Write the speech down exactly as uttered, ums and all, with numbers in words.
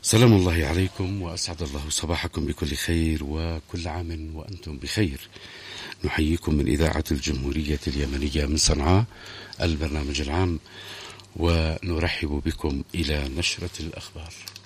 سلام الله عليكم وأسعد الله صباحكم بكل خير وكل عام وأنتم بخير. نحييكم من إذاعة الجمهورية اليمنية من صنعاء البرنامج العام، ونرحب بكم إلى نشرة الأخبار.